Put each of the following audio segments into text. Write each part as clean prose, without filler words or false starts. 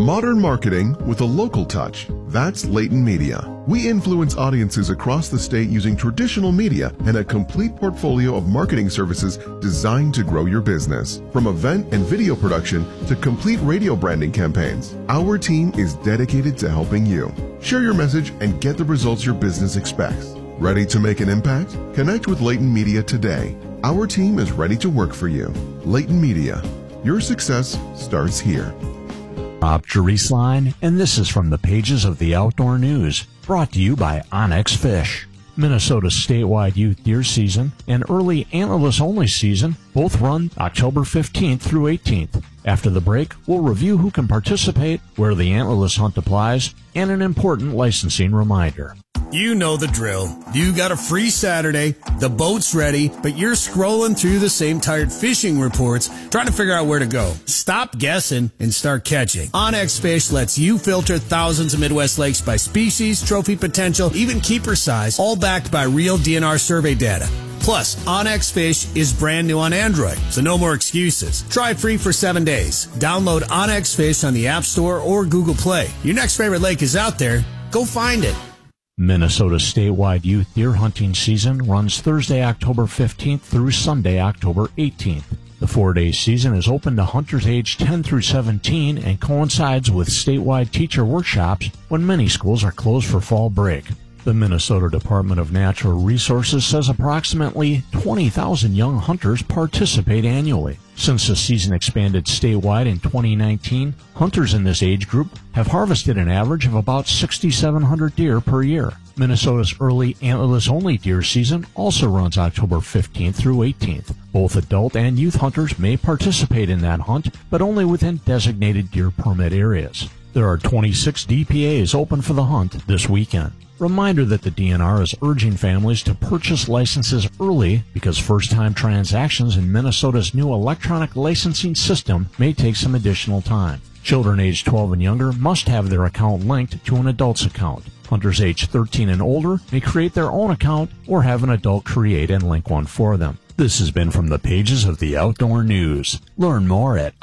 Modern marketing with a local touch. That's Layton Media. We influence audiences across the state using traditional media and a complete portfolio of marketing services designed to grow your business. From event and video production to complete radio branding campaigns, our team is dedicated to helping you. Share your message and get the results your business expects. Ready to make an impact? Connect with Layton Media today. Our team is ready to work for you. Layton Media. Your success starts here. Rob Jerisline, and this is from the pages of the Outdoor News, brought to you by Onyx Fish. Minnesota's statewide youth deer season and early antlerless-only season both run October 15th through 18th. After the break, we'll review who can participate, where the antlerless hunt applies, and an important licensing reminder. You know the drill. You got a free Saturday, the boat's ready, but you're scrolling through the same tired fishing reports trying to figure out where to go. Stop guessing and start catching. Onyx Fish lets you filter thousands of Midwest lakes by species, trophy potential, even keeper size, all backed by real DNR survey data. Plus, Onyx Fish is brand new on Android, so no more excuses. Try free for 7 days. Download Onyx Fish on the App Store or Google Play. Your next favorite lake is out there. Go find it. Minnesota's statewide youth deer hunting season runs Thursday, October 15th through Sunday, October 18th. The 4-day season is open to hunters aged 10 through 17 and coincides with statewide teacher workshops when many schools are closed for fall break. The Minnesota Department of Natural Resources says approximately 20,000 young hunters participate annually. Since the season expanded statewide in 2019, hunters in this age group have harvested an average of about 6,700 deer per year. Minnesota's early antlerless-only deer season also runs October 15th through 18th. Both adult and youth hunters may participate in that hunt, but only within designated deer permit areas. There are 26 DPAs open for the hunt this weekend. Reminder that the DNR is urging families to purchase licenses early because first-time transactions in Minnesota's new electronic licensing system may take some additional time. Children aged 12 and younger must have their account linked to an adult's account. Hunters aged 13 and older may create their own account or have an adult create and link one for them. This has been from the pages of the Outdoor News. Learn more at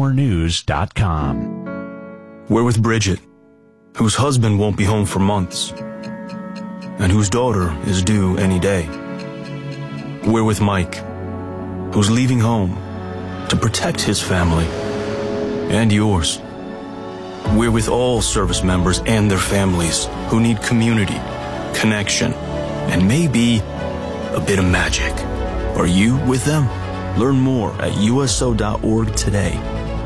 outdoornews.com. We're with Bridget, whose husband won't be home for months, and whose daughter is due any day. We're with Mike, who's leaving home to protect his family and yours. We're with all service members and their families who need community, connection, and maybe a bit of magic. Are you with them? Learn more at uso.org today.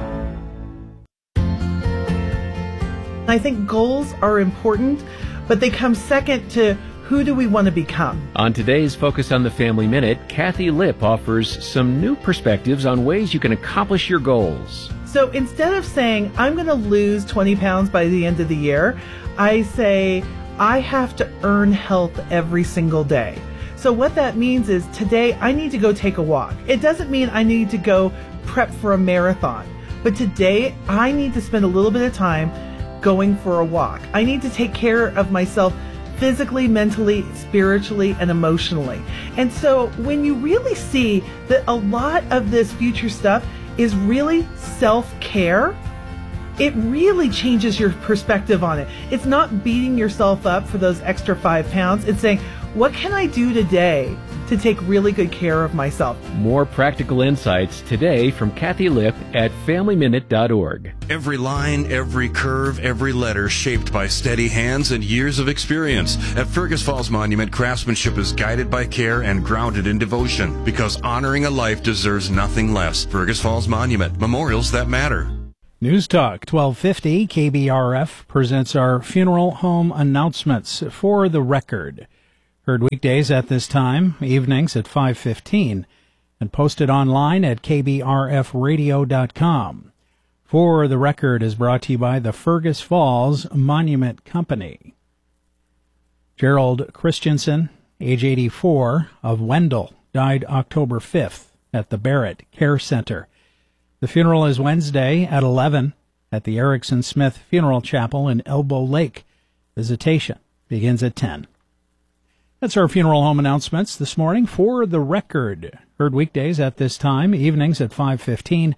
I think goals are important, but they come second to who do we want to become. On today's Focus on the Family Minute, Kathy Lipp offers some new perspectives on ways you can accomplish your goals. So instead of saying, I'm going to lose 20 pounds by the end of the year, I say, I have to earn health every single day. So what that means is today I need to go take a walk. It doesn't mean I need to go prep for a marathon, but today I need to spend a little bit of time going for a walk. I need to take care of myself physically, mentally, spiritually, and emotionally. And so when you really see that a lot of this future stuff is really self-care, it really changes your perspective on it. It's not beating yourself up for those extra 5 pounds. It's saying, what can I do today to take really good care of myself? More practical insights today from Kathy Lipp at FamilyMinute.org. Every line, every curve, every letter shaped by steady hands and years of experience. At Fergus Falls Monument, craftsmanship is guided by care and grounded in devotion, because honoring a life deserves nothing less. Fergus Falls Monument, memorials that matter. News Talk 1250 KBRF presents our funeral home announcements for the record. Heard weekdays at this time, evenings at 5:15, and posted online at kbrfradio.com. For the Record is brought to you by the Fergus Falls Monument Company. Gerald Christensen, age 84, of Wendell, died October 5th at the Barrett Care Center. The funeral is Wednesday at 11 at the Erickson Smith Funeral Chapel in Elbow Lake. Visitation begins at 10. That's our funeral home announcements this morning. For the Record, heard weekdays at this time, evenings at 5:15,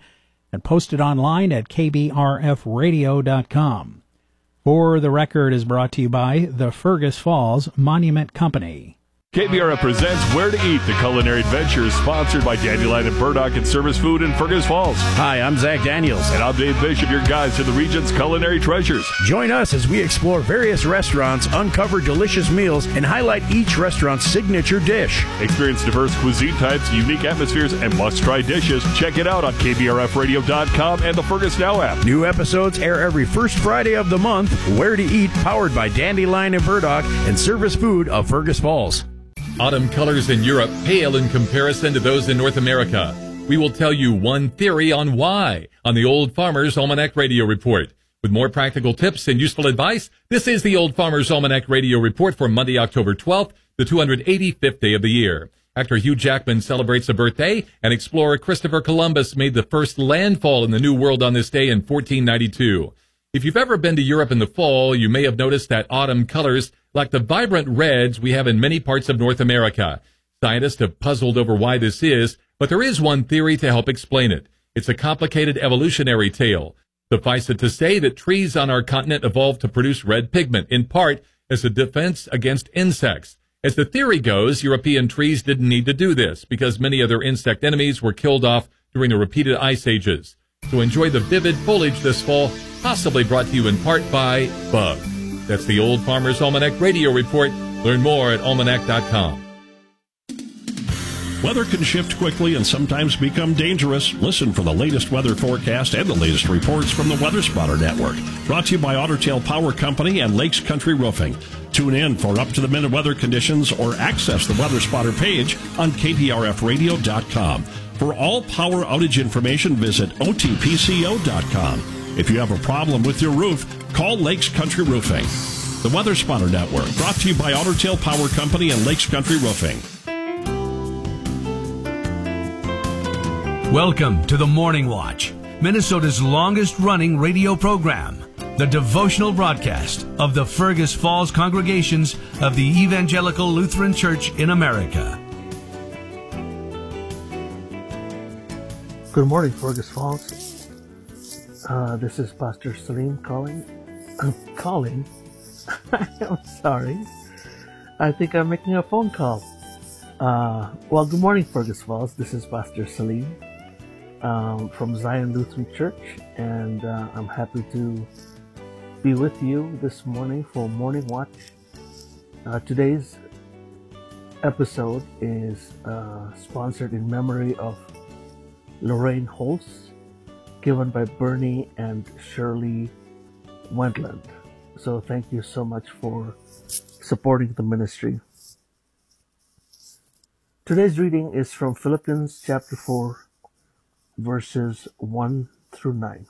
and posted online at kbrfradio.com. For the Record is brought to you by the Fergus Falls Monument Company. KBRF presents Where to Eat, the culinary adventure, sponsored by Dandelion and Burdock and Service Food in Fergus Falls. Hi, I'm Zach Daniels. And I'm Dave Bishop, your guide to the region's culinary treasures. Join us as we explore various restaurants, uncover delicious meals, and highlight each restaurant's signature dish. Experience diverse cuisine types, unique atmospheres, and must-try dishes. Check it out on kbrfradio.com and the Fergus Now app. New episodes air every first Friday of the month. Where to Eat, powered by Dandelion and Burdock and Service Food of Fergus Falls. Autumn colors in Europe pale in comparison to those in North America. We will tell you one theory on why on the Old Farmer's Almanac Radio Report. With more practical tips and useful advice, this is the Old Farmer's Almanac Radio Report for Monday, October 12th, the 285th day of the year. Actor Hugh Jackman celebrates a birthday, and explorer Christopher Columbus made the first landfall in the New World on this day in 1492. If you've ever been to Europe in the fall, you may have noticed that autumn colors like the vibrant reds we have in many parts of North America. Scientists have puzzled over why this is, but there is one theory to help explain it. It's a complicated evolutionary tale. Suffice it to say that trees on our continent evolved to produce red pigment, in part as a defense against insects. As the theory goes, European trees didn't need to do this because many of their insect enemies were killed off during the repeated ice ages. So enjoy the vivid foliage this fall, possibly brought to you in part by Bug. That's the Old Farmer's Almanac Radio Report. Learn more at almanac.com. Weather can shift quickly and sometimes become dangerous. Listen for the latest weather forecast and the latest reports from the Weather Spotter Network. Brought to you by Otter Tail Power Company and Lakes Country Roofing. Tune in for up-to-the-minute weather conditions or access the Weather Spotter page on kbrfradio.com. For all power outage information, visit otpco.com. If you have a problem with your roof, call Lakes Country Roofing. The Weather Spotter Network, brought to you by Otter Tail Power Company and Lakes Country Roofing. Welcome to the Morning Watch, Minnesota's longest-running radio program, the devotional broadcast of the Fergus Falls congregations of the Evangelical Lutheran Church in America. Good morning, Fergus Falls. This is Pastor Salim calling. I'm sorry. I think I'm making a phone call. Well, good morning, Fergus Falls. This is Pastor Salim from Zion Lutheran Church, and I'm happy to be with you this morning for Morning Watch. Today's episode is sponsored in memory of Lorraine Holtz, given by Bernie and Shirley Wendland. So thank you so much for supporting the ministry. Today's reading is from Philippians chapter 4, verses 1 through 9.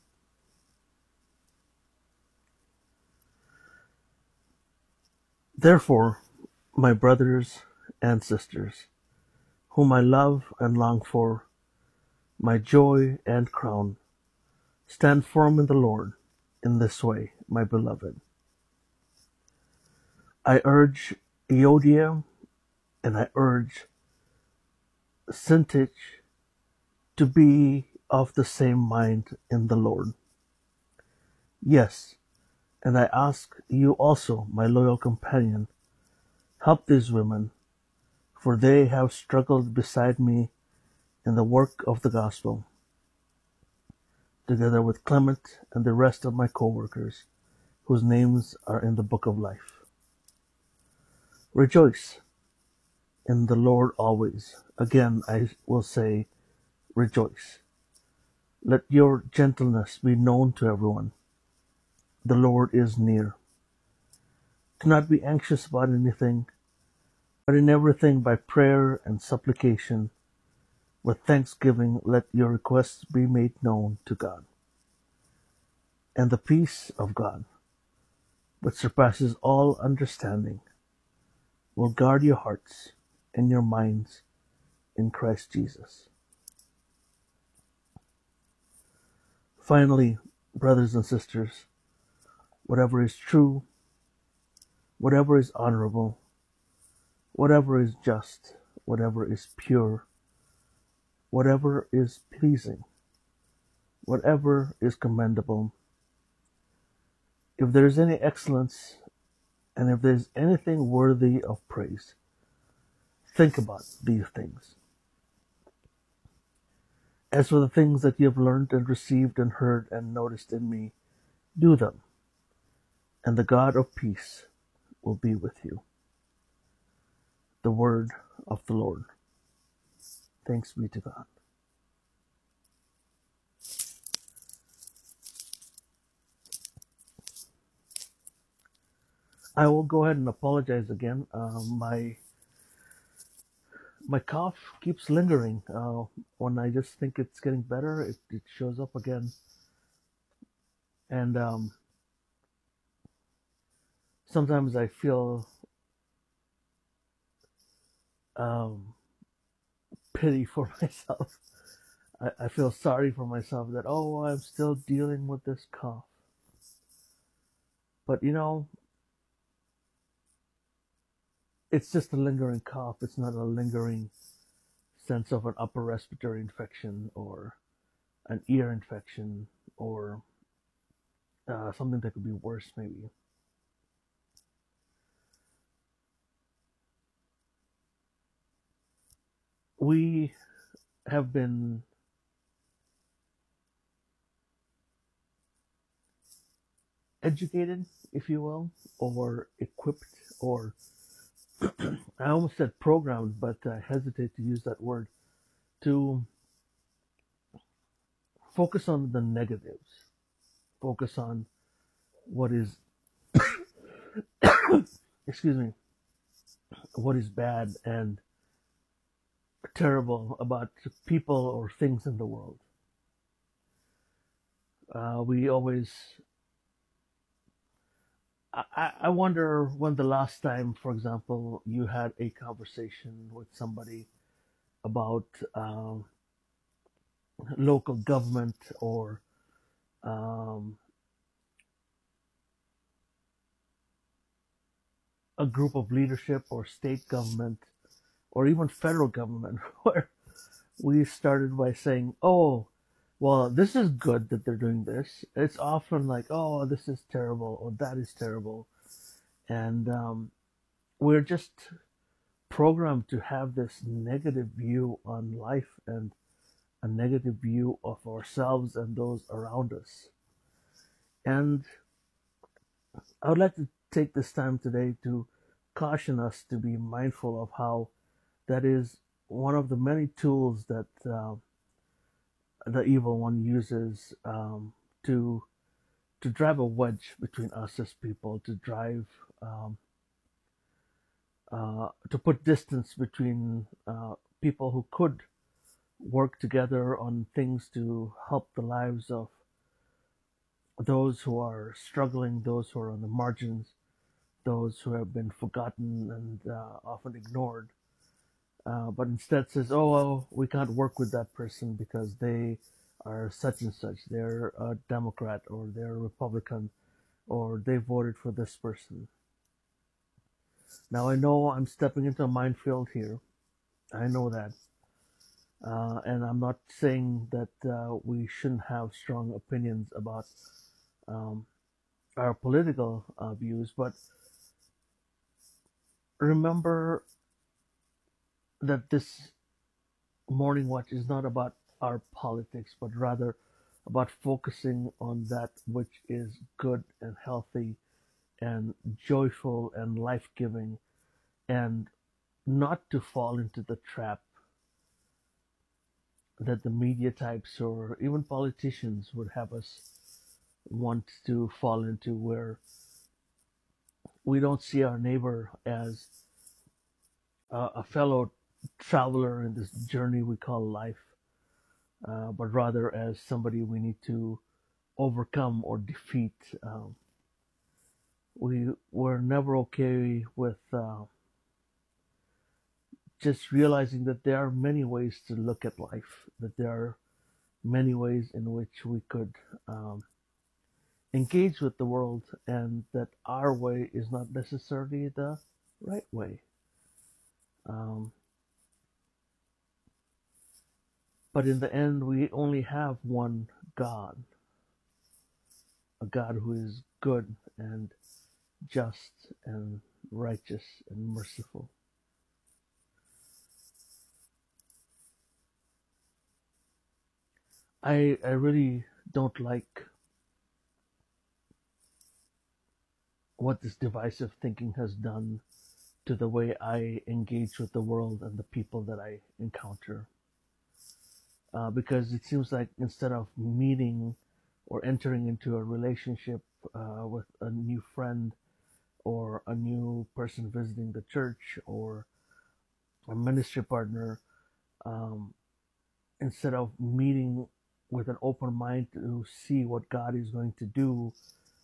Therefore, my brothers and sisters, whom I love and long for, my joy and crown, stand firm in the Lord in this way, my beloved. I urge Euodia and I urge Syntyche to be of the same mind in the Lord. Yes, and I ask you also, my loyal companion, help these women, for they have struggled beside me in the work of the gospel, together with Clement and the rest of my co-workers, whose names are in the book of life. Rejoice in the Lord always. Again, I will say, rejoice. Let your gentleness be known to everyone. The Lord is near. Do not be anxious about anything, but in everything by prayer and supplication, with thanksgiving, let your requests be made known to God. And the peace of God, which surpasses all understanding, will guard your hearts and your minds in Christ Jesus. Finally, brothers and sisters, whatever is true, whatever is honorable, whatever is just, whatever is pure, whatever is pleasing, whatever is commendable, if there is any excellence, and if there is anything worthy of praise, think about these things. As for the things that you have learned and received and heard and noticed in me, do them, and the God of peace will be with you. The word of the Lord. Thanks be to God. I will go ahead and apologize again. My cough keeps lingering. When I just think it's getting better, it shows up again. And sometimes I feel pity for myself. I feel sorry for myself that, oh, I'm still dealing with this cough. But it's just a lingering cough. It's not a lingering sense of an upper respiratory infection or an ear infection or something that could be worse, maybe. We have been educated, if you will, or equipped, or I almost said programmed, but I hesitate to use that word, to focus on the negatives, focus on what is, excuse me, what is bad and terrible about people or things in the world. We always, I wonder when the last time, for example, you had a conversation with somebody about local government or a group of leadership or state government or even federal government, where we started by saying, oh, well, this is good that they're doing this. It's often like, oh, this is terrible or that is terrible. And we're just programmed to have this negative view on life and a negative view of ourselves and those around us. And I would like to take this time today to caution us to be mindful of how that is one of the many tools that the evil one uses to drive a wedge between us as people, to drive to put distance between people who could work together on things to help the lives of those who are struggling, those who are on the margins, those who have been forgotten and often ignored. But instead says, oh, well, we can't work with that person because they are such and such. They're a Democrat or they're a Republican or they voted for this person. Now, I know I'm stepping into a minefield here. I know that. And I'm not saying that we shouldn't have strong opinions about our political views, but remember that this morning watch is not about our politics, but rather about focusing on that which is good and healthy and joyful and life-giving, and not to fall into the trap that the media types or even politicians would have us want to fall into, where we don't see our neighbor as a fellow traveler in this journey we call life, but rather as somebody we need to overcome or defeat. We were never okay with just realizing that there are many ways to look at life, that there are many ways in which we could engage with the world, and that our way is not necessarily the right way. But in the end, we only have one God, a God who is good and just and righteous and merciful. I really don't like what this divisive thinking has done to the way I engage with the world and the people that I encounter. Because it seems like instead of meeting or entering into a relationship with a new friend or a new person visiting the church or a ministry partner, instead of meeting with an open mind to see what God is going to do,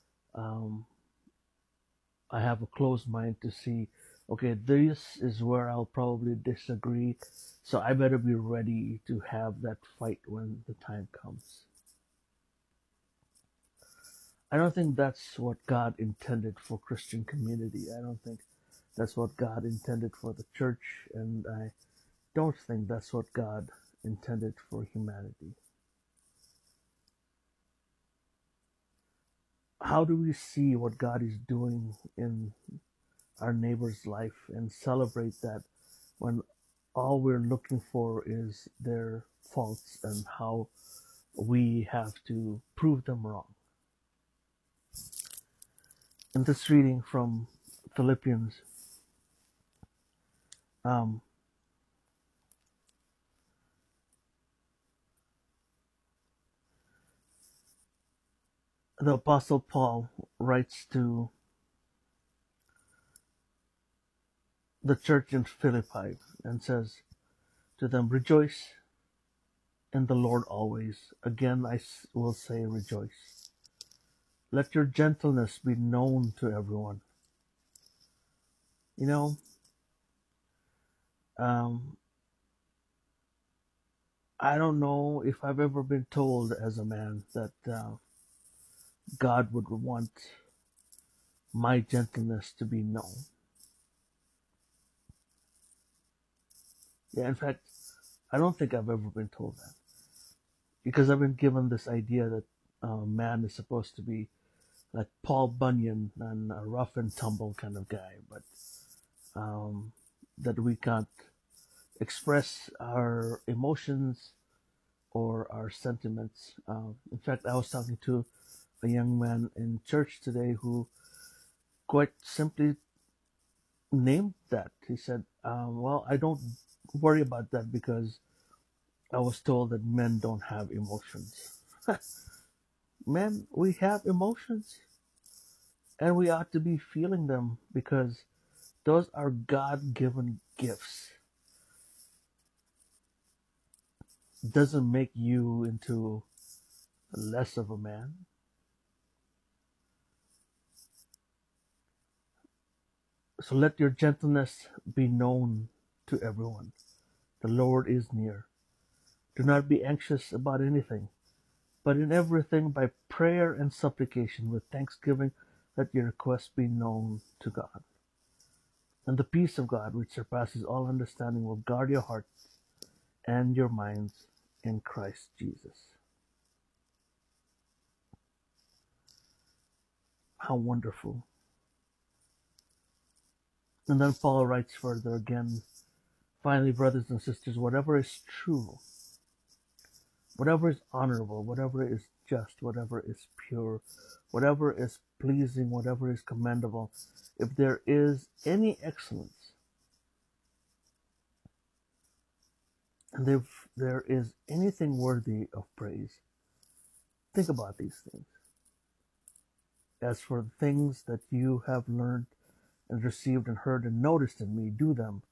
I have a closed mind to see, okay, this is where I'll probably disagree, so I better be ready to have that fight when the time comes. I don't think that's what God intended for Christian community. I don't think that's what God intended for the church, and I don't think that's what God intended for humanity. How do we see what God is doing in our neighbor's life and celebrate that when all we're looking for is their faults and how we have to prove them wrong? In this reading from Philippians, the Apostle Paul writes to the church in Philippi and says to them, "Rejoice in the Lord always. Again, I will say rejoice. Let your gentleness be known to everyone." You know, I don't know if I've ever been told as a man that God would want my gentleness to be known. Yeah, in fact, I don't think I've ever been told that. Because I've been given this idea that man is supposed to be like Paul Bunyan and a rough and tumble kind of guy, but that we can't express our emotions or our sentiments. In fact, I was talking to a young man in church today who quite simply named that. He said, well, I don't worry about that because I was told that men don't have emotions. Men, we have emotions. And we ought to be feeling them because those are God-given gifts. Doesn't make you into less of a man. So let your gentleness be known to everyone. The Lord is near. Do not be anxious about anything, but in everything by prayer and supplication with thanksgiving let your requests be known to God. And the peace of God, which surpasses all understanding, will guard your hearts and your minds in Christ Jesus. How wonderful. And then Paul writes further again, finally, brothers and sisters, whatever is true, whatever is honorable, whatever is just, whatever is pure, whatever is pleasing, whatever is commendable, if there is any excellence, and if there is anything worthy of praise, think about these things. As for the things that you have learned and received and heard and noticed in me, do them,